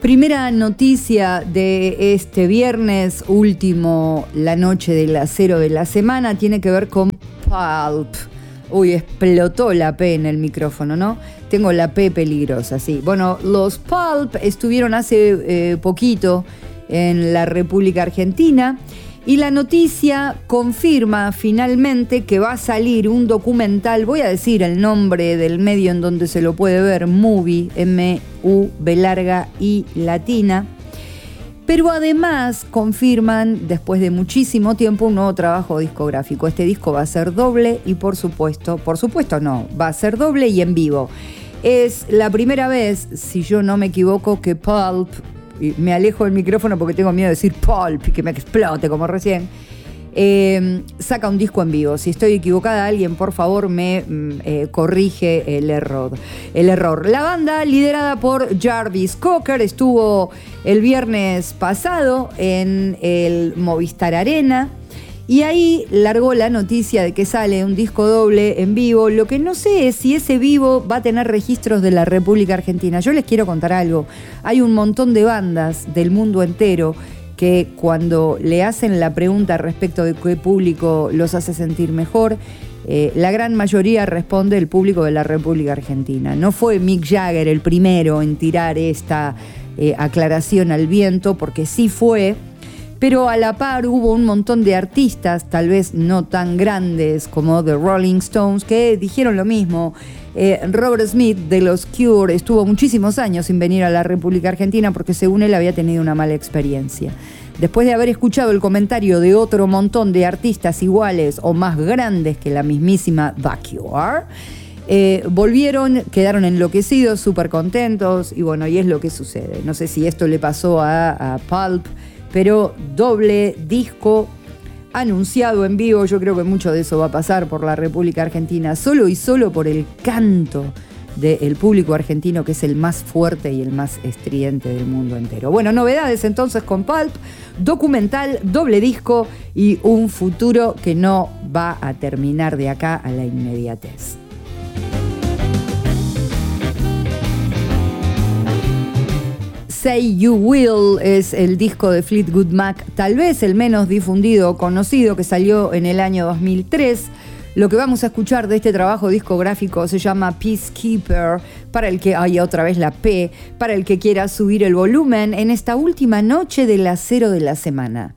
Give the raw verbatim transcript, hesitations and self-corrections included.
Primera noticia de este viernes, último, la noche del acero de la semana, tiene que ver con Pulp. Uy, explotó la P en el micrófono, ¿no? Tengo la P peligrosa, sí. Bueno, los Pulp estuvieron hace eh, poquito en la República Argentina y la noticia confirma finalmente que va a salir un documental, voy a decir el nombre del medio en donde se lo puede ver, Movie, M U B larga I latina, pero además confirman después de muchísimo tiempo un nuevo trabajo discográfico. Este disco va a ser doble y por supuesto, por supuesto no, va a ser doble y en vivo. Es la primera vez, si yo no me equivoco, que Pulp, y me alejo del micrófono porque tengo miedo de decir Pulp y que me explote como recién, eh, saca un disco en vivo. Si estoy equivocada, alguien por favor me eh, corrige el error. El error. La banda, liderada por Jarvis Cocker, estuvo el viernes pasado en el Movistar Arena y ahí largó la noticia de que sale un disco doble en vivo. Lo que no sé es si ese vivo va a tener registros de la República Argentina. Yo les quiero contar algo. Hay un montón de bandas del mundo entero que cuando le hacen la pregunta respecto de qué público los hace sentir mejor, eh, la gran mayoría responde el público de la República Argentina. No fue Mick Jagger el primero en tirar esta eh, aclaración al viento, porque sí fue, pero a la par hubo un montón de artistas, tal vez no tan grandes como The Rolling Stones, que dijeron lo mismo. Eh, Robert Smith de los Cure estuvo muchísimos años sin venir a la República Argentina porque según él había tenido una mala experiencia. Después de haber escuchado el comentario de otro montón de artistas iguales o más grandes que la mismísima The Cure, eh, volvieron, quedaron enloquecidos, súper contentos y bueno, y es lo que sucede. No sé si esto le pasó a, a Pulp, pero doble disco anunciado en vivo. Yo creo que mucho de eso va a pasar por la República Argentina, solo y solo por el canto del público argentino, que es el más fuerte y el más estridente del mundo entero. Bueno, novedades entonces con Pulp, documental, doble disco y un futuro que no va a terminar de acá a la inmediatez. Say You Will es el disco de Fleetwood Mac, tal vez el menos difundido o conocido, que salió en el año dos mil tres. Lo que vamos a escuchar de este trabajo discográfico se llama Peacekeeper, para el que, hay otra vez la P, para el que quiera subir el volumen en esta última noche del acero de la semana.